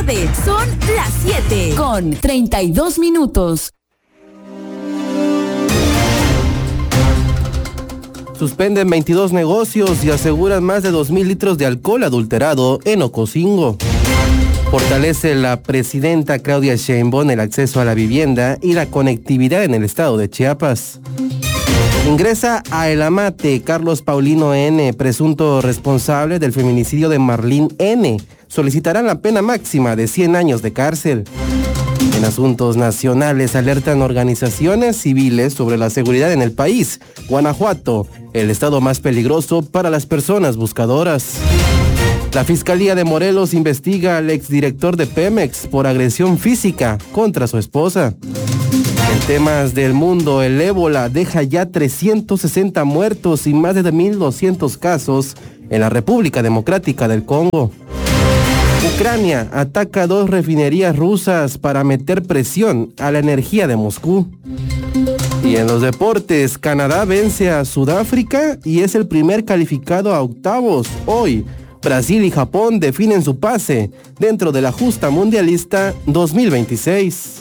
tarde. Son las 7:32. Suspenden 22 negocios y aseguran más de 2,000 litros de alcohol adulterado en Ocosingo. Fortalece la presidenta Claudia Sheinbaum el acceso a la vivienda y la conectividad en el estado de Chiapas. Ingresa a El Amate Carlos Paulino N., presunto responsable del feminicidio de Marlene N. Solicitarán la pena máxima de 100 años de cárcel. En asuntos nacionales alertan organizaciones civiles sobre la seguridad en el país. Guanajuato, el estado más peligroso para las personas buscadoras. La Fiscalía de Morelos investiga al exdirector de Pemex por agresión física contra su esposa. En temas del mundo, el ébola deja ya 360 muertos y más de 1,200 casos en la República Democrática del Congo. Ucrania ataca 2 refinerías rusas para meter presión a la energía de Moscú. Y en los deportes, Canadá vence a Sudáfrica y es el primer calificado a octavos. Hoy, Brasil y Japón definen su pase dentro de la justa mundialista 2026.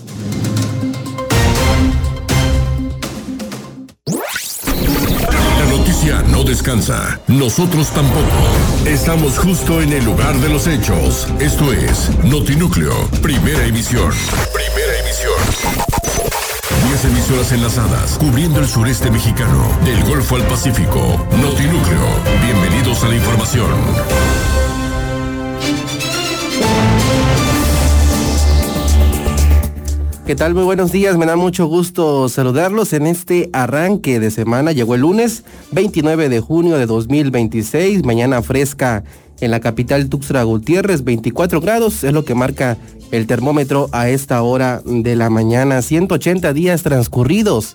La noticia no descansa. Nosotros tampoco. Estamos justo en el lugar de los hechos. Esto es Notinúcleo, primera emisión. Primera emisión. 10 emisoras enlazadas, cubriendo el sureste mexicano, del Golfo al Pacífico. Notinúcleo. Bienvenidos a la información. ¿Qué tal? Muy buenos días, me da mucho gusto saludarlos en este arranque de semana. Llegó el lunes 29 de junio de 2026, mañana fresca en la capital Tuxtla Gutiérrez, 24 grados es lo que marca el termómetro a esta hora de la mañana. 180 días transcurridos,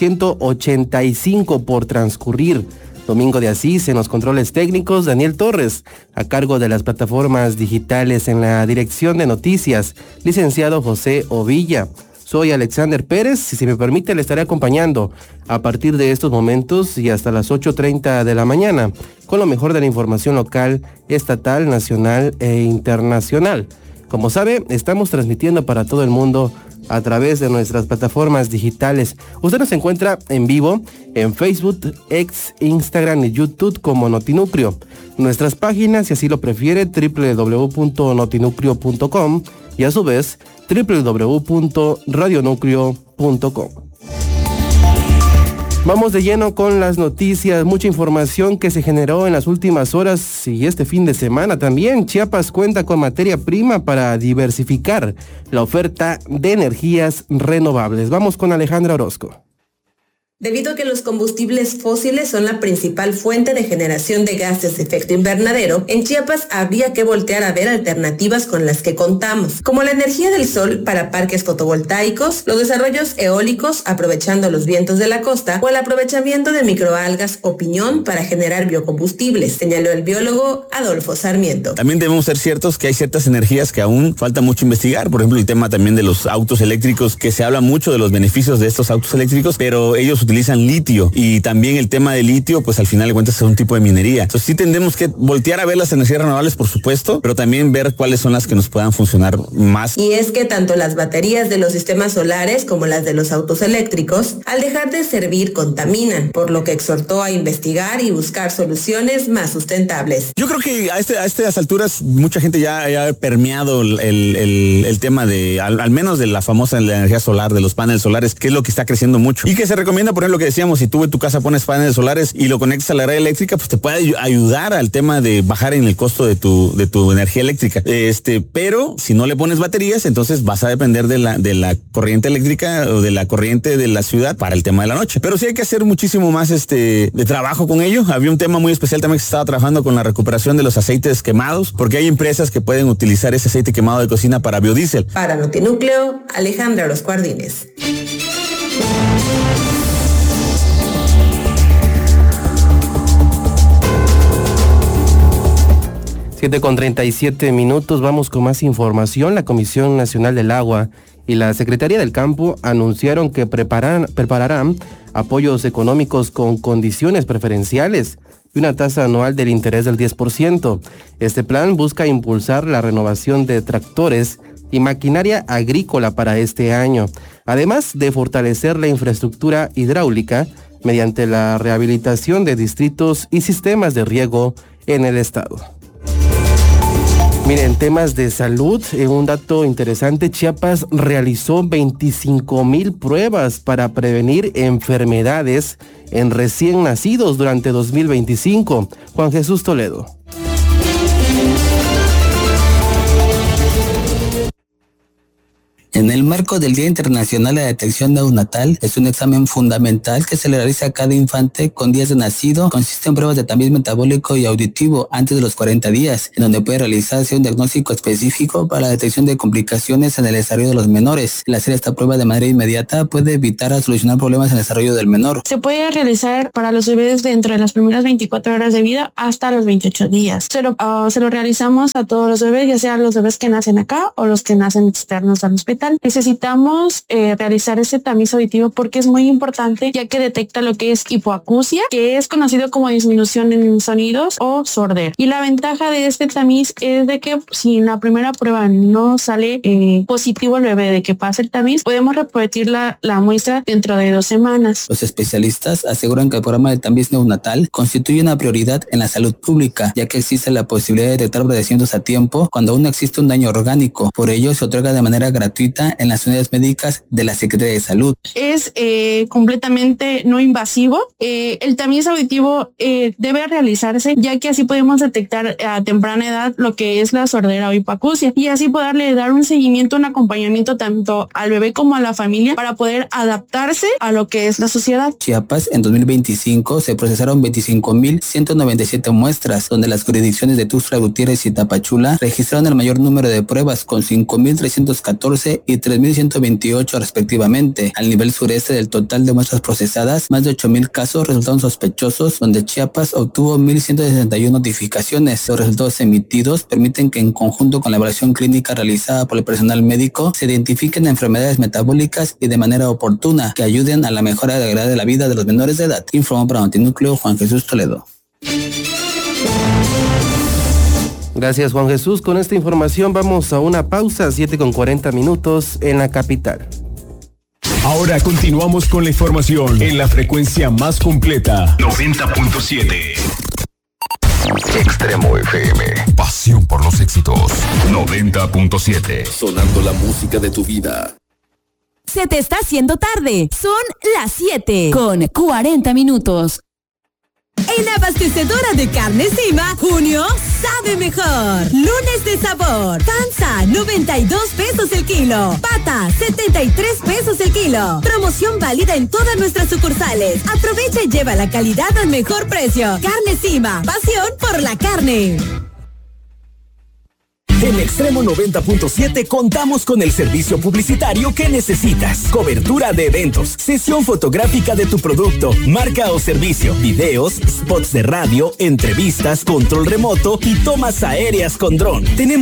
185 por transcurrir. Domingo de Asís en los controles técnicos, Daniel Torres, a cargo de las plataformas digitales en la dirección de noticias, licenciado José Ovilla. Soy Alexander Pérez y si me permite le estaré acompañando a partir de estos momentos y hasta las 8:30 de la mañana con lo mejor de la información local, estatal, nacional e internacional. Como sabe, estamos transmitiendo para todo el mundo a través de nuestras plataformas digitales. Usted nos encuentra en vivo en Facebook, X, Instagram y YouTube como Notinúcleo. Nuestras páginas, si así lo prefiere, www.notinucleo.com y a su vez www.radionucleo.com. Vamos de lleno con las noticias, mucha información que se generó en las últimas horas y este fin de semana también. Chiapas cuenta con materia prima para diversificar la oferta de energías renovables. Vamos con Alejandra Orozco. Debido a que los combustibles fósiles son la principal fuente de generación de gases de efecto invernadero, en Chiapas habría que voltear a ver alternativas con las que contamos, como la energía del sol para parques fotovoltaicos, los desarrollos eólicos aprovechando los vientos de la costa o el aprovechamiento de microalgas o piñón para generar biocombustibles, señaló el biólogo Adolfo Sarmiento. También debemos ser ciertos que hay ciertas energías que aún falta mucho investigar, por ejemplo el tema también de los autos eléctricos, que se habla mucho de los beneficios de estos autos eléctricos, pero ellos utilizan litio y también el tema del litio pues al final de cuentas es un tipo de minería. Entonces sí tendremos que voltear a ver las energías renovables por supuesto, pero también ver cuáles son las que nos puedan funcionar más. Y es que tanto las baterías de los sistemas solares como las de los autos eléctricos al dejar de servir contaminan, por lo que exhortó a investigar y buscar soluciones más sustentables. Yo creo que a estas alturas mucha gente ya ha permeado el tema de al menos de la famosa energía solar, de los paneles solares, que es lo que está creciendo mucho y que se recomienda. Por ejemplo, lo que decíamos, si tú en tu casa pones paneles solares y lo conectas a la red eléctrica, pues te puede ayudar al tema de bajar en el costo de tu energía eléctrica. Pero si no le pones baterías, entonces vas a depender de la corriente eléctrica o de la corriente de la ciudad para el tema de la noche. Pero sí hay que hacer muchísimo más de trabajo con ello. Había un tema muy especial también que se estaba trabajando con la recuperación de los aceites quemados, porque hay empresas que pueden utilizar ese aceite quemado de cocina para biodiesel. Para Notinúcleo, Alejandra Orozco Ardínez. 7:37, vamos con más información. La Comisión Nacional del Agua y la Secretaría del Campo anunciaron que prepararán apoyos económicos con condiciones preferenciales y una tasa anual del interés del 10%. Este plan busca impulsar la renovación de tractores y maquinaria agrícola para este año, además de fortalecer la infraestructura hidráulica mediante la rehabilitación de distritos y sistemas de riego en el estado. Miren, temas de salud, un dato interesante, Chiapas realizó 25,000 pruebas para prevenir enfermedades en recién nacidos durante 2025. Juan Jesús Toledo. En el marco del Día Internacional de la Detección Neonatal, es un examen fundamental que se le realiza a cada infante con días de nacido. Consiste en pruebas de tamiz metabólico y auditivo antes de los 40 días, en donde puede realizarse un diagnóstico específico para la detección de complicaciones en el desarrollo de los menores. El hacer esta prueba de manera inmediata puede evitar a solucionar problemas en el desarrollo del menor. Se puede realizar para los bebés dentro de las primeras 24 horas de vida hasta los 28 días. Se lo realizamos a todos los bebés, ya sea los bebés que nacen acá o los que nacen externos al hospital. Necesitamos realizar ese tamiz auditivo porque es muy importante, ya que detecta lo que es hipoacusia, que es conocido como disminución en sonidos o sordera. Y la ventaja de este tamiz es de que si en la primera prueba no sale positivo el bebé de que pase el tamiz, podemos repetir la muestra dentro de 2 semanas. Los especialistas aseguran que el programa de tamiz neonatal constituye una prioridad en la salud pública, ya que existe la posibilidad de detectar padecimientos a tiempo cuando aún no existe un daño orgánico. Por ello, se otorga de manera gratuita en las unidades médicas de la Secretaría de Salud. Es completamente no invasivo. El tamiz auditivo debe realizarse, ya que así podemos detectar a temprana edad lo que es la sordera o hipoacusia y así poderle dar un seguimiento, un acompañamiento tanto al bebé como a la familia para poder adaptarse a lo que es la sociedad. Chiapas, en 2025 se procesaron 25,197 muestras, donde las jurisdicciones de Tuxtla Gutiérrez y Tapachula registraron el mayor número de pruebas con 5,314 y 3,128 respectivamente. Al nivel sureste del total de muestras procesadas, más de 8,000 casos resultaron sospechosos, donde Chiapas obtuvo 1,161 notificaciones. Los resultados emitidos permiten que en conjunto con la evaluación clínica realizada por el personal médico se identifiquen enfermedades metabólicas y de manera oportuna que ayuden a la mejora de la calidad de la vida de los menores de edad. Informó para Notinúcleo Juan Jesús Toledo. Gracias, Juan Jesús. Con esta información vamos a una pausa, 7:40 en la capital. Ahora continuamos con la información en la frecuencia más completa. 90.7. Extremo FM. Pasión por los éxitos. 90.7. Sonando la música de tu vida. Se te está haciendo tarde. Son las 7:40. En Abastecedora de Carne Cima, junio sabe mejor. Lunes de sabor. Panza, 92 pesos el kilo. Pata, 73 pesos el kilo. Promoción válida en todas nuestras sucursales. Aprovecha y lleva la calidad al mejor precio. Carne Cima, pasión por la carne. En Extremo 90.7 contamos con el servicio publicitario que necesitas. Cobertura de eventos, sesión fotográfica de tu producto, marca o servicio, videos, spots de radio, entrevistas, control remoto y tomas aéreas con dron. Tenemos